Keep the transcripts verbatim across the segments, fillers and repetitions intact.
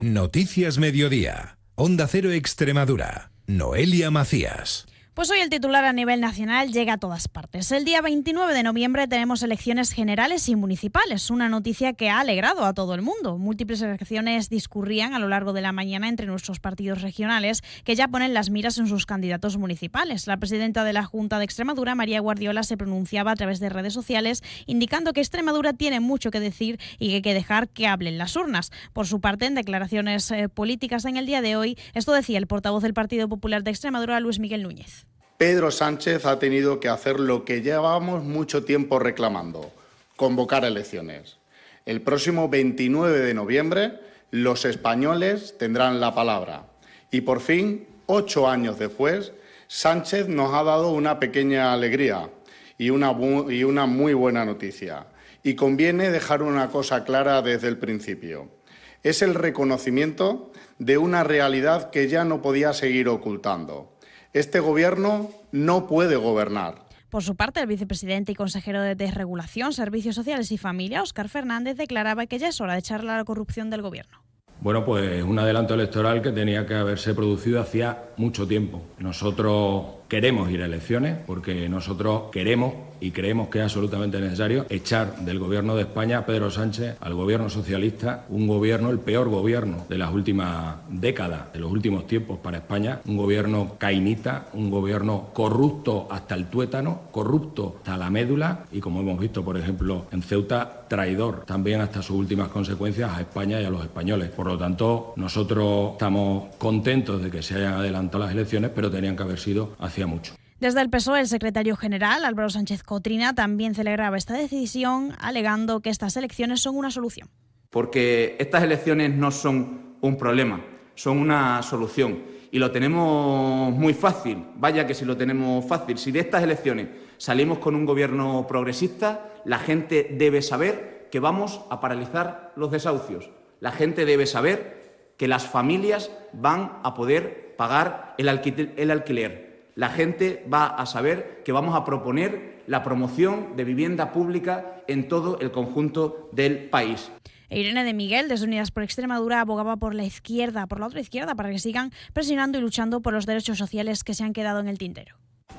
Noticias Mediodía. Onda Cero Extremadura. Noelia Macías. Pues hoy el titular a nivel nacional llega a todas partes. El día veintinueve de noviembre tenemos elecciones generales y municipales, una noticia que ha alegrado a todo el mundo. Múltiples elecciones discurrían a lo largo de la mañana entre nuestros partidos regionales que ya ponen las miras en sus candidatos municipales. La presidenta de la Junta de Extremadura, María Guardiola, se pronunciaba a través de redes sociales indicando que Extremadura tiene mucho que decir y que hay que dejar que hablen las urnas. Por su parte, en declaraciones eh, políticas en el día de hoy, esto decía el portavoz del Partido Popular de Extremadura, Luis Miguel Núñez. Pedro Sánchez ha tenido que hacer lo que llevábamos mucho tiempo reclamando, convocar elecciones. El próximo veintinueve de noviembre los españoles tendrán la palabra. Y por fin, ocho años después, Sánchez nos ha dado una pequeña alegría y una, y una muy buena noticia. Y conviene dejar una cosa clara desde el principio. Es el reconocimiento de una realidad que ya no podía seguir ocultando. Este Gobierno no puede gobernar. Por su parte, el vicepresidente y consejero de Desregulación, Servicios Sociales y Familia, Óscar Fernández, declaraba que ya es hora de echarle a la corrupción del Gobierno. Bueno, pues un adelanto electoral que tenía que haberse producido hacía mucho tiempo. Nosotros queremos ir a elecciones porque nosotros queremos y creemos que es absolutamente necesario echar del Gobierno de España a Pedro Sánchez, al Gobierno socialista, un gobierno, el peor gobierno de las últimas décadas, de los últimos tiempos para España, un gobierno cainita, un gobierno corrupto hasta el tuétano, corrupto hasta la médula y, como hemos visto, por ejemplo, en Ceuta, traidor también hasta sus últimas consecuencias a España y a los españoles. Por lo tanto, nosotros estamos contentos de que se hayan adelantado las elecciones, pero tenían que haber sido hacía mucho. Desde el P S O E, el secretario general, Álvaro Sánchez Cotrina, también celebraba esta decisión, alegando que estas elecciones son una solución. Porque estas elecciones no son un problema, son una solución. Y lo tenemos muy fácil, vaya que si lo tenemos fácil. Si de estas elecciones salimos con un gobierno progresista, la gente debe saber que vamos a paralizar los desahucios. La gente debe saber que las familias van a poder pagar el alquiler. El alquiler. La gente va a saber que vamos a proponer la promoción de vivienda pública en todo el conjunto del país. Irene de Miguel, desde Unidas por Extremadura, abogaba por la izquierda, por la otra izquierda, para que sigan presionando y luchando por los derechos sociales que se han quedado en el tintero.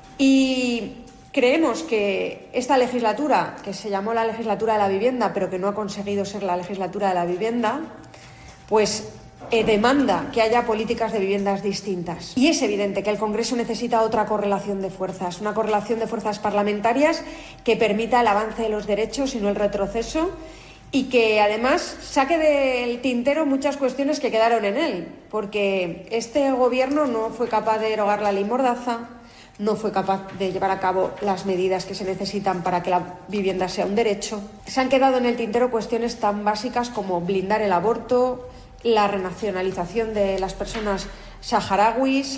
Y creemos que esta legislatura, que se llamó la legislatura de la vivienda, pero que no ha conseguido ser la legislatura de la vivienda, pues Eh, demanda que haya políticas de viviendas distintas. Y es evidente que el Congreso necesita otra correlación de fuerzas, una correlación de fuerzas parlamentarias que permita el avance de los derechos y no el retroceso, y que además saque del tintero muchas cuestiones que quedaron en él, porque este Gobierno no fue capaz de derogar la ley Mordaza, no fue capaz de llevar a cabo las medidas que se necesitan para que la vivienda sea un derecho. Se han quedado en el tintero cuestiones tan básicas como blindar el aborto, la renacionalización de las personas saharauis.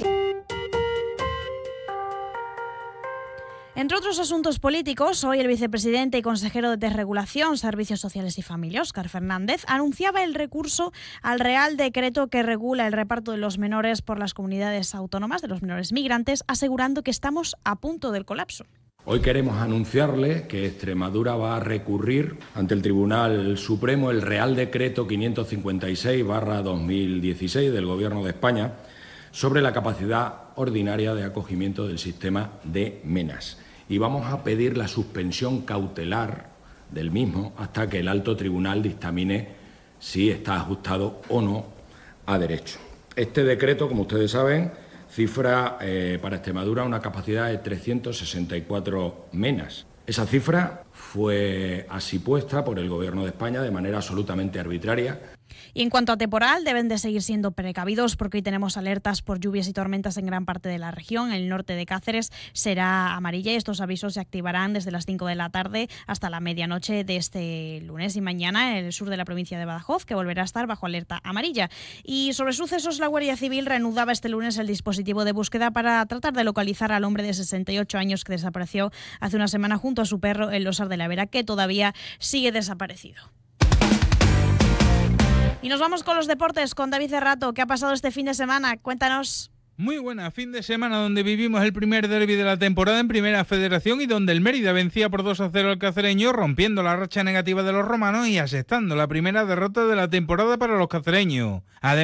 Entre otros asuntos políticos, hoy el vicepresidente y consejero de Desregulación, Servicios Sociales y Familia, Óscar Fernández, anunciaba el recurso al Real Decreto que regula el reparto de los menores por las comunidades autónomas, de los menores migrantes, asegurando que estamos a punto del colapso. Hoy queremos anunciarle que Extremadura va a recurrir ante el Tribunal Supremo el Real Decreto quinientos cincuenta y seis barra dos mil dieciséis del Gobierno de España sobre la capacidad ordinaria de acogimiento del sistema de MENAS. Y vamos a pedir la suspensión cautelar del mismo hasta que el alto tribunal dictamine si está ajustado o no a derecho. Este decreto, como ustedes saben, cifra eh, para Extremadura una capacidad de trescientos sesenta y cuatro MENAS. Esa cifra fue así puesta por el Gobierno de España de manera absolutamente arbitraria. Y en cuanto a temporal, deben de seguir siendo precavidos porque hoy tenemos alertas por lluvias y tormentas en gran parte de la región. El norte de Cáceres será amarilla y estos avisos se activarán desde las cinco de la tarde hasta la medianoche de este lunes y mañana en el sur de la provincia de Badajoz, que volverá a estar bajo alerta amarilla. Y sobre sucesos, la Guardia Civil reanudaba este lunes el dispositivo de búsqueda para tratar de localizar al hombre de sesenta y ocho años que desapareció hace una semana junto a su perro en Losar de la Vera, que todavía sigue desaparecido. Y nos vamos con los deportes, con David Cerrato. ¿Qué ha pasado este fin de semana? Cuéntanos. Muy buena, fin de semana donde vivimos el primer derbi de la temporada en Primera Federación y donde el Mérida vencía por dos a cero al cacereño, rompiendo la racha negativa de los romanos y asestando la primera derrota de la temporada para los cacereños. Además,